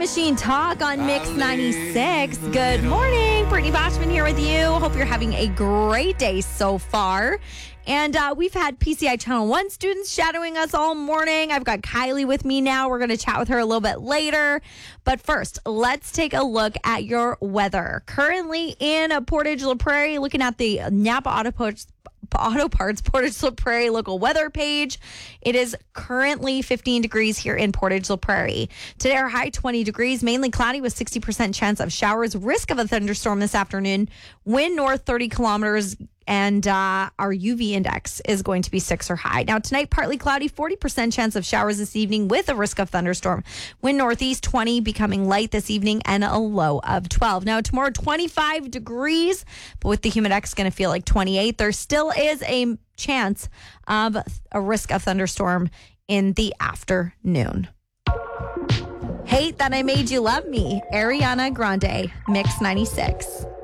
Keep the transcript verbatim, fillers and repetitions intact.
Machine Talk on Mix ninety-six. Good morning. Brittany Bachman here with you. Hope you're having a great day so far. And uh, we've had P C I Channel one students shadowing us all morning. I've got Kylie with me now. We're going to chat with her a little bit later. But first, let's take a look at your weather. Currently in Portage La Prairie, looking at the Napa Auto Parts Auto Parts Portage La Prairie local weather page. It is currently fifteen degrees here in Portage La Prairie. Today our high twenty degrees, mainly cloudy with sixty percent chance of showers, risk of a thunderstorm this afternoon, wind north thirty kilometers, and uh, our U V index is going to be six or high. Now tonight, partly cloudy, forty percent chance of showers this evening with a risk of thunderstorm. Wind northeast twenty, becoming light this evening, and a low of twelve. Now tomorrow, twenty-five degrees, but with the humid X going to feel like twenty-eight. There still is a chance of a risk of thunderstorm in the afternoon. Hate That I Made You Love Me, Ariana Grande, Mix ninety-six.